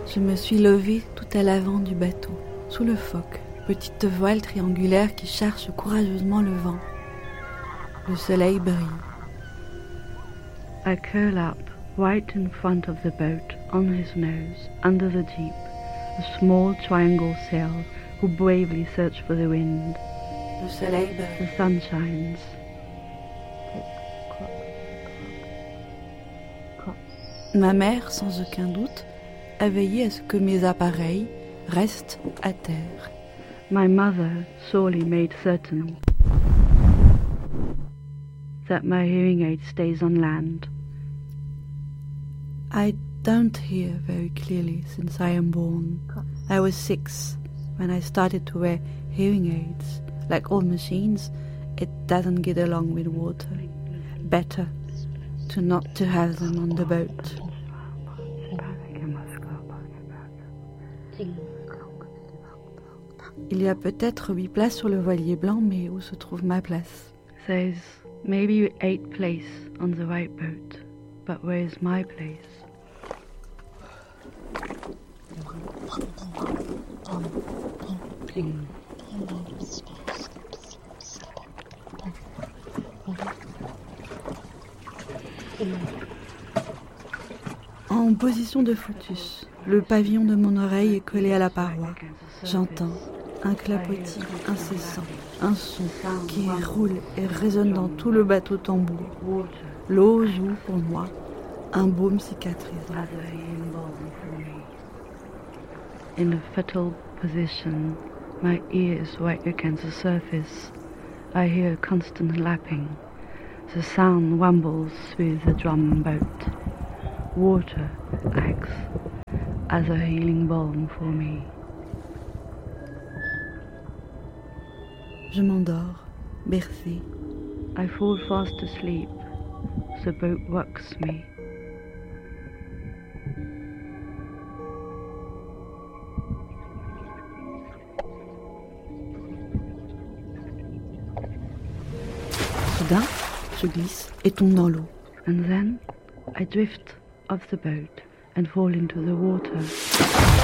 Je me suis levée tout à l'avant du bateau, sous le foc, petite voile triangulaire qui cherche courageusement le vent. Le soleil brille. I curl up right in front of the boat, on his nose, under the jeep, a small triangle sail who bravely search for the wind. Le soleil brille. The sun shines. Ma mère, sans aucun doute, a veillé à ce que mes appareils restent à terre. My mother sorely made certain that my hearing aid stays on land. I don't hear very clearly since I am born. I was 6 when I started to wear hearing aids. Like all machines, it doesn't get along with water. Better to not to have them on the boat. Il y a peut-être 8 places sur le voilier blanc, mais où se trouve ma place? There's maybe 8 places on the right boat, but where is my place? En position de fœtus, le pavillon de mon oreille est collé à la paroi. J'entends un clapotis incessant, un son qui roule et résonne dans tout le bateau tambour. L'eau joue pour moi un baume cicatrisant. In a fetal position, my ears right against the surface. I hear a constant lapping. The sound wambles through the drum boat. Water acts as a healing balm for me. Je m'endors, bercée. I fall fast asleep. The boat rocks me. Soudain, je glisse et tombe dans l'eau. And then I drift off the boat and fall into the water.